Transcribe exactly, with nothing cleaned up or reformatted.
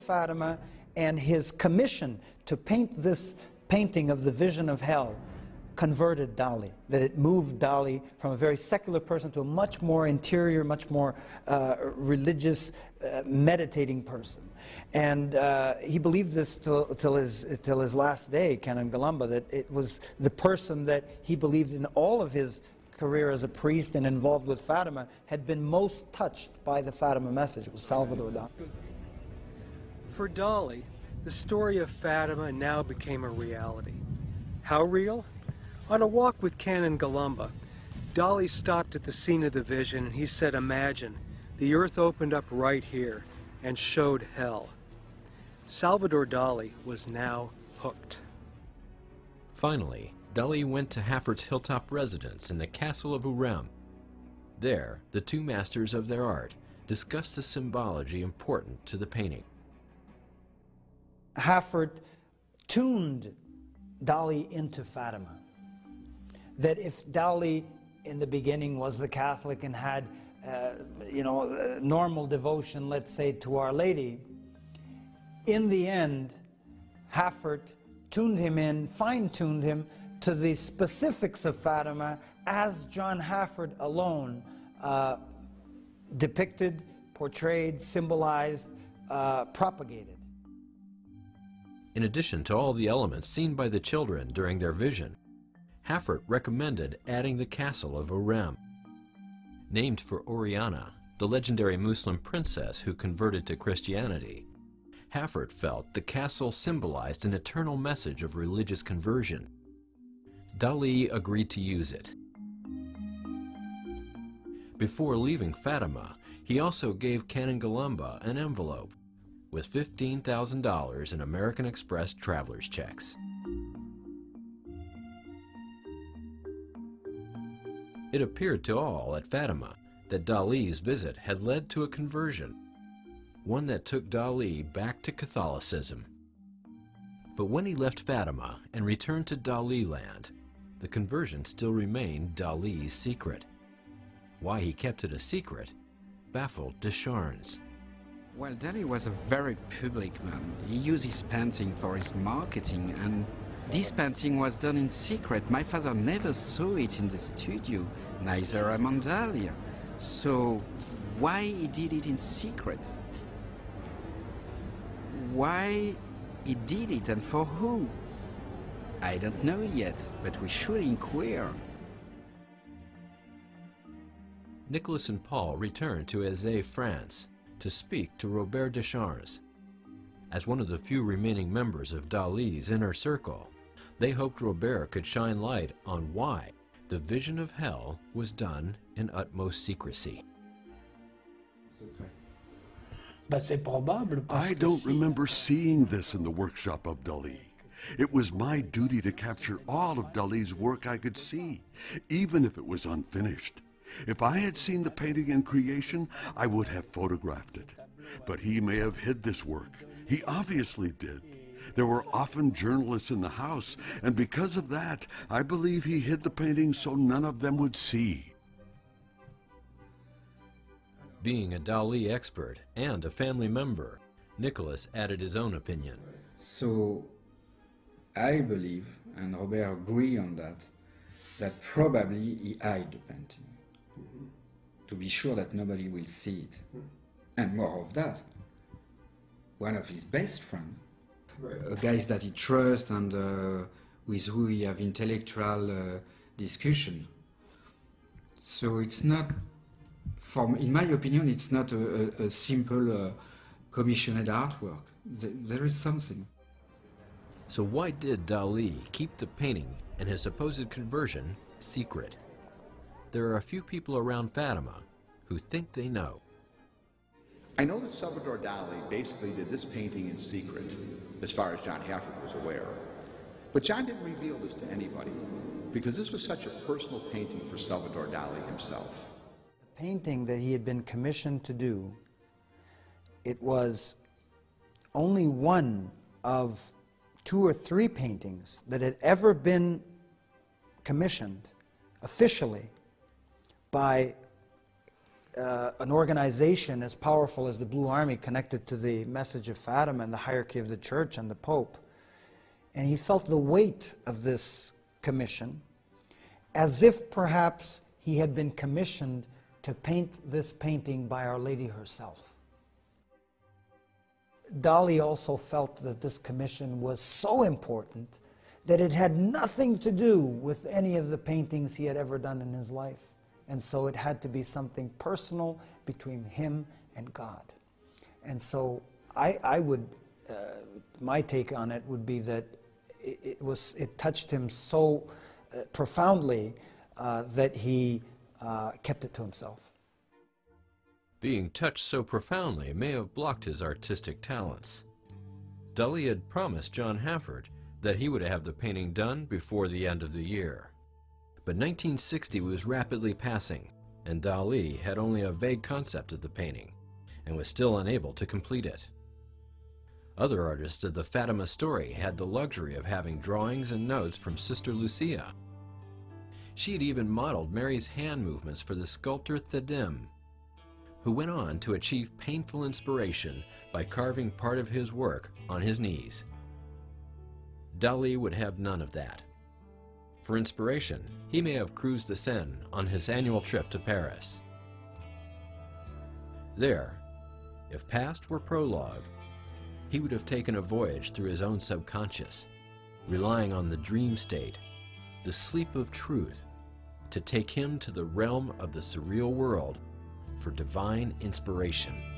Fatima and his commission to paint this painting of the vision of hell converted Dali, that it moved Dali from a very secular person to a much more interior, much more uh, religious, uh, meditating person. And uh, he believed this till, till, his, till his last day, Canon Galamba, that it was the person that he believed in all of his career as a priest and involved with Fatima had been most touched by the Fatima message. It was Salvador Dali. For Dali, the story of Fatima now became a reality. How real? On a walk with Canon Galamba, Dali stopped at the scene of the vision and he said, "Imagine, the earth opened up right here and showed hell." Salvador Dali was now hooked. Finally, Dali went to Haffert's hilltop residence in the castle of Urem. There, the two masters of their art discussed the symbology important to the painting. Haffert tuned Dali into Fatima. That if Dali in the beginning was a Catholic and had, uh, you know, uh, normal devotion, let's say, to Our Lady, in the end, Haffert tuned him in, fine-tuned him to the specifics of Fatima as John Haffert alone uh, depicted, portrayed, symbolized, uh, propagated. In addition to all the elements seen by the children during their vision, Haffert recommended adding the castle of Urem. Named for Oriana, the legendary Muslim princess who converted to Christianity, Haffert felt the castle symbolized an eternal message of religious conversion. Dali agreed to use it. Before leaving Fatima, he also gave Canon Galamba an envelope with fifteen thousand dollars in American Express traveler's checks. It appeared to all at Fatima that Dali's visit had led to a conversion, one that took Dali back to Catholicism. But when he left Fatima and returned to Dali land, the conversion still remained Dali's secret. Why he kept it a secret baffled Descharnes. Well, Dali was a very public man. He used his painting for his marketing, and this painting was done in secret. My father never saw it in the studio, neither Raymond Dali. So why he did it in secret? Why he did it and for who? I don't know yet, but we should inquire. Nicholas and Paul returned to Aze, France, to speak to Robert Descharnes. As one of the few remaining members of Dali's inner circle, they hoped Robert could shine light on why the vision of hell was done in utmost secrecy. I don't remember seeing this in the workshop of Dali. It was my duty to capture all of Dali's work I could see, even if it was unfinished. If I had seen the painting in creation, I would have photographed it. But he may have hid this work. He obviously did. There were often journalists in the house, and because of that, I believe he hid the painting so none of them would see. Being a Dali expert and a family member, Nicholas added his own opinion. So I believe, and Robert agreed on that, that probably he hid the painting. Mm-hmm. To be sure that nobody will see it. Mm-hmm. And more of that, one of his best friends, right. uh, guys that he trusts and uh, with who he have intellectual uh, discussion. So it's not, from, in my opinion, it's not a, a, a simple uh, commissioned artwork. Th there is something. So why did Dali keep the painting and his supposed conversion secret? There are a few people around Fatima who think they know. I know that Salvador Dali basically did this painting in secret, as far as John Haffert was aware. But John didn't reveal this to anybody, because this was such a personal painting for Salvador Dali himself. The painting that he had been commissioned to do, it was only one of two or three paintings that had ever been commissioned officially by uh, an organization as powerful as the Blue Army connected to the message of Fatima and the hierarchy of the church and the Pope. And he felt the weight of this commission, as if perhaps he had been commissioned to paint this painting by Our Lady herself. Dali also felt that this commission was so important that it had nothing to do with any of the paintings he had ever done in his life. And so it had to be something personal between him and God. And so I, I would, uh, my take on it would be that it, it was, it touched him so uh, profoundly uh, that he uh, kept it to himself. Being touched so profoundly may have blocked his artistic talents. Dali had promised John Hafford that he would have the painting done before the end of the year. But nineteen sixty was rapidly passing, and Dali had only a vague concept of the painting, and was still unable to complete it. Other artists of the Fatima story had the luxury of having drawings and notes from Sister Lucia. She had even modeled Mary's hand movements for the sculptor Thadim, who went on to achieve painful inspiration by carving part of his work on his knees. Dali would have none of that. For inspiration, he may have cruised the Seine on his annual trip to Paris. There, if past were prologue, he would have taken a voyage through his own subconscious, relying on the dream state, the sleep of truth, to take him to the realm of the surreal world for divine inspiration.